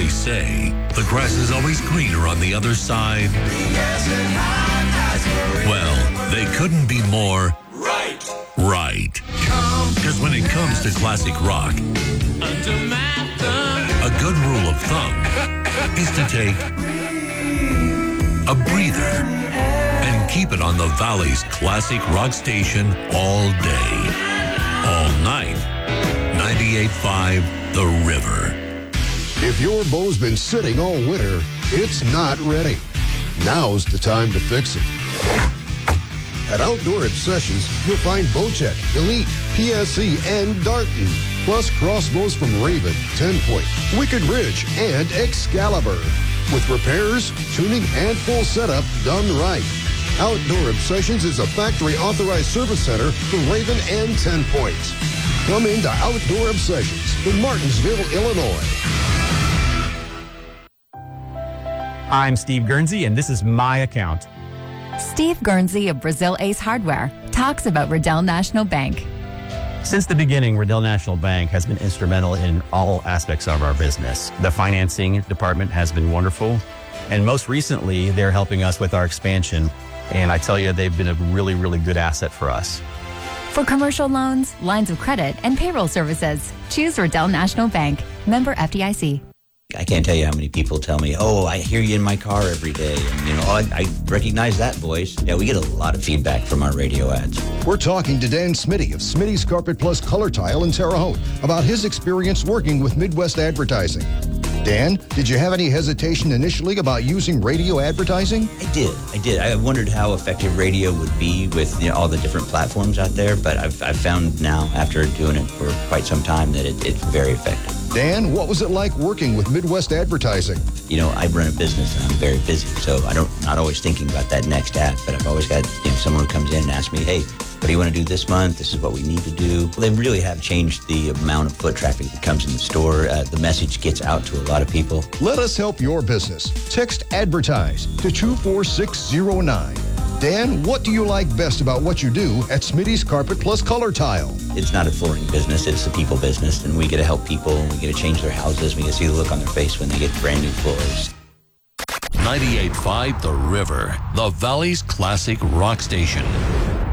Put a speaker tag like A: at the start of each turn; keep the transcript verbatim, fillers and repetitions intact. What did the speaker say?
A: they say the grass is always greener on the other side. Well, they couldn't be more right. Right. Because when it comes to classic rock, a good rule of thumb is to take a breather and keep it on the Valley's classic rock station all day, all night. ninety-eight point five The River.
B: If your bow's been sitting all winter, it's not ready. Now's the time to fix it. At Outdoor Obsessions, you'll find Bowcheck, Elite, P S E, and Darton, plus crossbows from Raven, ten point, Wicked Ridge, and Excalibur. With repairs, tuning, and full setup done right. Outdoor Obsessions is a factory-authorized service center for Raven and ten point. Come into Outdoor Obsessions in Martinsville, Illinois.
C: I'm Steve Guernsey, and this is my account.
D: Steve Guernsey of Brazil Ace Hardware talks about Riddell National Bank.
C: Since the beginning, Riddell National Bank has been instrumental in all aspects of our business. The financing department has been wonderful, and most recently, they're helping us with our expansion, and I tell you, they've been a really, really good asset for us.
D: For commercial loans, lines of credit, and payroll services, choose Riddell National Bank. Member F D I C.
E: I can't tell you how many people tell me, oh, I hear you in my car every day. And, you know, oh, I, I recognize that voice. Yeah, we get a lot of feedback from our radio ads.
B: We're talking to Dan Smitty of Smitty's Carpet Plus Color Tile in Terre Haute about his experience working with Midwest Advertising. Dan, did you have any hesitation initially about using radio advertising?
E: I did. I did. I wondered how effective radio would be with, you know, all the different platforms out there. But I've, I've found now, after doing it for quite some time, that it, it's very effective.
B: Dan, what was it like working with Midwest Advertising?
E: You know, I run a business and I'm very busy, so I don't not always thinking about that next ad, but I've always got, you know, someone who comes in and asks me, hey, what do you want to do this month? This is what we need to do. Well, they really have changed the amount of foot traffic that comes in the store. Uh, the message gets out to a lot of people.
B: Let us help your business. Text ADVERTISE to two four six zero nine. Dan, what do you like best about what you do at Smitty's Carpet Plus Color Tile?
E: It's not a flooring business, it's a people business, and we get to help people, and we get to change their houses, we get to see the look on their face when they get brand new floors.
A: ninety-eight point five The River, the Valley's classic rock station.